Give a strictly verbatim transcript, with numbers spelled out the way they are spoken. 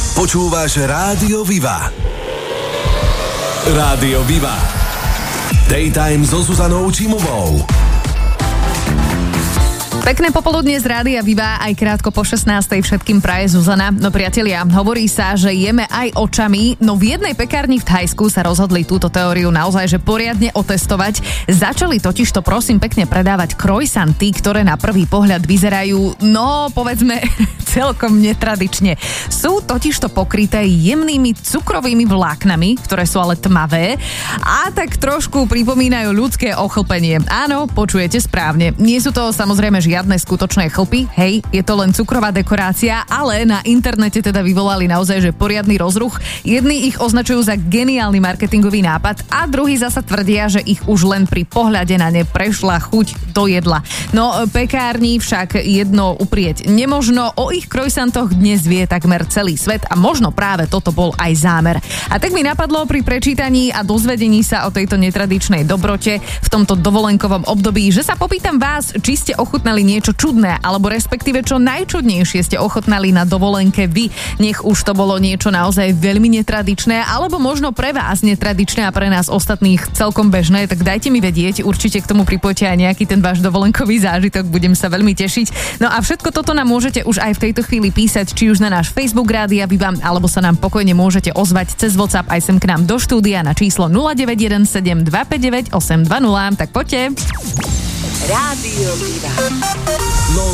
Počúvaš Rádio Viva. Rádio Viva. Daytime so Zuzanou Čímovou. Pekné popoludne z Rádia Viva, aj krátko po šestnástej všetkým praje Zuzana. No priatelia, hovorí sa, že jeme aj očami, no v jednej pekárni v Thajsku sa rozhodli túto teóriu naozaj, že poriadne otestovať. Začali totiž to prosím pekne predávať croissanty, ktoré na prvý pohľad vyzerajú, no povedzme, celkom netradične. Sú totiž to pokryté jemnými cukrovými vláknami, ktoré sú ale tmavé a tak trošku pripomínajú ľudské ochlpenie. Áno, počujete správne. Nie sú to samozrejme žiadne skutočné chlpy, hej, je to len cukrová dekorácia, ale na internete teda vyvolali naozaj, že poriadny rozruch. Jedni ich označujú za geniálny marketingový nápad a druhí zasa tvrdia, že ich už len pri pohľade na ne prešla chuť do jedla. No pekárni však jedno uprieť nemožno, o ich croissantoch dnes vie takmer celý svet a možno práve toto bol aj zámer. A tak mi napadlo pri prečítaní a dozvedení sa o tejto netradičnej dobrote v tomto dovolenkovom období, že sa popýtam vás, či ste ochutnali niečo čudné, alebo respektíve čo najčudnejšie ste ochotnali na dovolenke vy. Nech už to bolo niečo naozaj veľmi netradičné, alebo možno pre vás netradičné a pre nás ostatných celkom bežné, tak dajte mi vedieť, určite k tomu pripojte aj nejaký ten váš dovolenkový zážitok, budem sa veľmi tešiť. No a všetko toto nám môžete už aj v tejto chvíli písať, či už na náš Facebook Rádia Viva, alebo sa nám pokojne môžete ozvať cez WhatsApp aj sem k nám do štúdia na číslo nula deväť jeden sedem dva päť deväť osem dva nula. Tak poďte. Rádio Viva.